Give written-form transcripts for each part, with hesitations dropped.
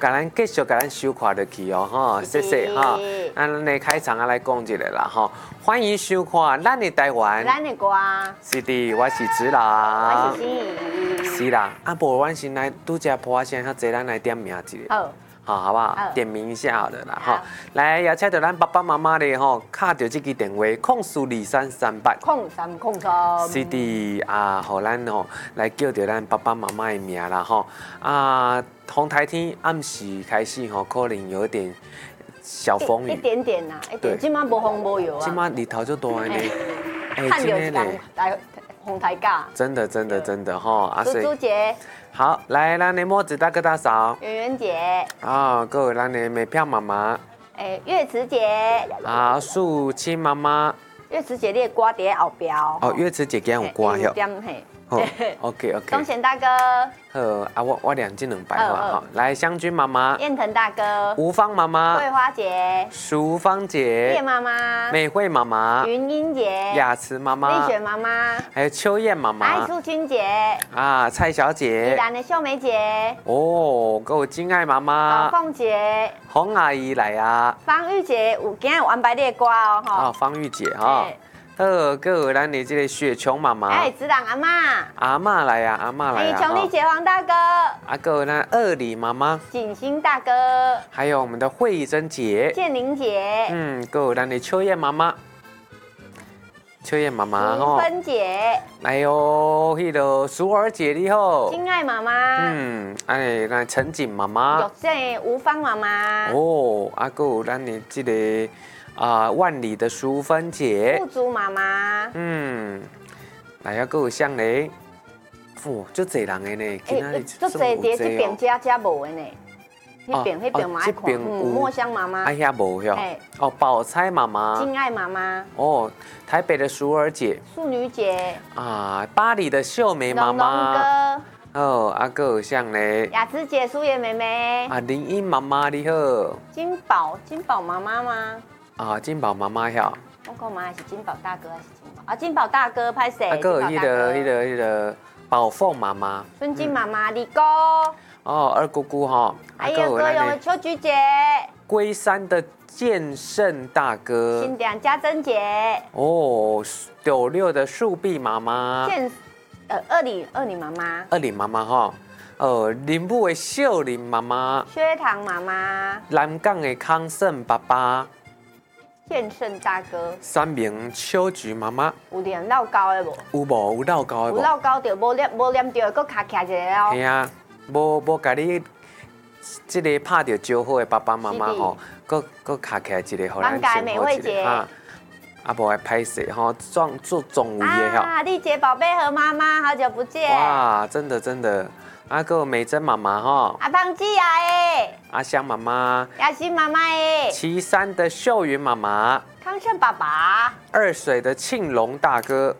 甲咱继续甲咱收看落去哦，哈，谢谢哈。咱来开场来讲一下啦，哈，欢迎收看咱的台湾， 咱的歌， 是的，我是子郎， 我是心怡， 是啦，啊，无阮先来拄则播声较济，咱来点名一下。 好， 好不好？点名一下好了啦，哈，来邀请到咱爸爸妈妈咧，吼，卡到这支电话，0423380303，是的啊，互咱吼来叫到咱爸爸妈妈的名啦，吼啊，风台天暗时开始吼，可能有点小风雨， 一点点呐，一点，今晚无风无雨啊， 今晚日头就大呢， 看到一天来红台架， 真的哈，啊， 猪猪姐。 好，来，咱的墨子大哥大嫂， 圆圆姐， 啊，各位咱的美漂妈妈， 月慈姐， 啊，素清妈妈， 月慈姐你的歌在后边哦，月慈姐今日有歌哟，好 ，OK， 东贤大哥， 好，啊，我念这两bài話哈，來，湘君媽媽， 燕騰大哥， 吳芳媽媽， 桂花姐， 淑芳姐， 葉媽媽， 美惠媽媽， 雲英姐， 雅慈媽媽， 麗雪媽媽， 還有秋燕媽媽， 艾素君姐， 啊，蔡小姐， 宜蘭的秀梅姐， 哦，各位金愛媽媽， 鳳姐， 洪阿姨來啊， 方玉姐，今日有安排你的歌哦，哈， 啊，方玉姐哈。好，各位咱的这个雪琼媽媽， 子朗阿媽， 阿嬷來啊，阿嬷來啊， 瓊麗姐黃大哥， 啊，各位咱二里媽媽， 景星大哥， 還有我們的慧珍姐， 建玲姐， 各位咱的秋燕媽媽，秋燕媽媽吼， 芬姐， 來喲，迄個淑兒姐你好， 金愛媽媽， 咱陳景媽媽， 玉姐吳芳媽媽， 哦，啊，還有咱的這個。萬里的淑芬姐， 富珠媽媽， 來啊，還有像咧，哦，足濟人的呢， 足濟佇這邊遮無的呢，迄邊嘛愛看，墨香媽媽， 哎呀無喲，哦，寶釵媽媽， 金愛媽媽， 哦，台北的淑兒姐， 淑女姐， 啊，巴黎的秀梅媽媽， 龍哥， 哦，啊，還有像咧， 雅芝姐、蘇妍妹妹， 啊，林英媽媽你好， 金寶媽媽嗎？ 啊，金寶媽媽曉， 我講嘛是金寶大哥還是金寶？啊，金寶大哥拍誰？ 啊，還有迄個寶鳳媽媽， 孫金媽媽，李哥， 哦，二姑姑哈， 還有歌詠的秋菊姐， 龜山的建勝大哥， 新店家珍姐， 哦，96的樹碧媽媽， 二里媽媽， 二里媽媽哈。林武的秀玲媽媽， 薛堂媽媽， 南港的康勝爸爸， 建勝大哥， 三明秋菊媽媽， 有念老高的無？ 有無？有老高的無？ 有老高就無念到，佫卡徛一個哦。 係啊，無甲你即個拍到招好的爸爸媽媽吼，佫卡起來一個，互咱生活一個哈。啊，無愛歹勢吼，做總為的吼。 啊，麗姐寶貝和媽媽，好久不見。 哇，真的。啊，個美珍媽媽吼， 阿胖姐啊阿香媽媽， 雅欣媽媽岐山的秀雲媽媽， 康勝爸爸， 二水的慶龍大哥，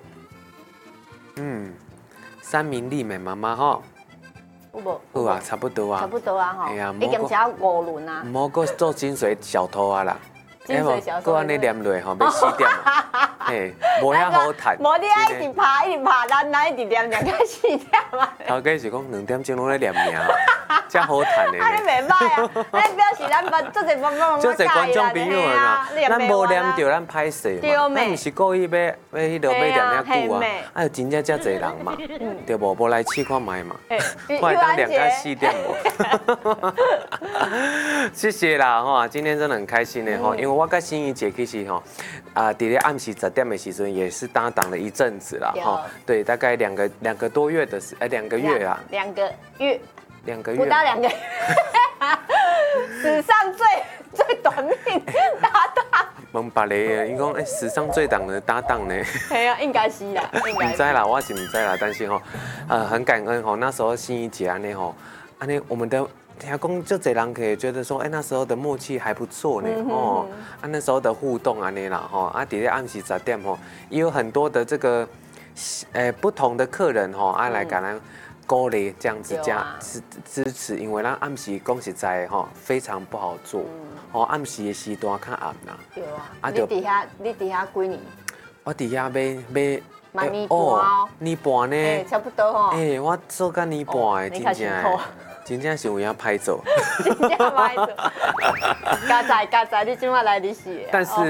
三明麗美媽媽吼， 有無？ 有啊，差不多啊， 差不多啊吼， 哎呀， 已經只有5輪啊， 唔好個做金水小偷啊啦。 金水小偷， 個安尼念落吼，要死掉，嘿，無遐好趁。 無你愛一直拍，咱一直念到死掉嘛。 頭家是講2點鐘攏咧念名，遮好趁的。 啊，你袂歹啊，咱表示咱做一爸爸媽媽做一觀眾朋友啊，咱無念到咱歹勢嘛，咱毋是故意要迄落要念遐久啊，啊，真正遮濟人嘛，對無？無來試看覓嘛，看會當念到4點無？謝謝啦吼，今天真的很開心的吼，因為我跟心怡姐其實吼，伫咧暗時10點的時陣也是搭檔了一陣子啦吼，對，大概兩個多月的2個月啦，2個月，不到2個月，史上最短命搭檔。問別個，伊講史上最長的搭檔呢？係啊，應該是啦，唔知啦，我是唔知啦，但是吼，很感恩吼，那時候心怡姐安尼吼，安尼我們的。聽講就這人可以覺得說，那時候的默契還不錯呢，哦，那時候的互動啊，那啦，吼，啊，底下暗時10點吼，也有很多的這個，不同的客人吼，來給咱鼓勵這樣子支持，因為咱暗時講實在吼，非常不好做，哦，暗時的時段較暗啦。對啊。你底下幾年？我底下要年半哦，年半呢？差不多吼。我做到年半的，真正。 真正是有影歹做， 真正歹做。加载，你今晚来你是。 但是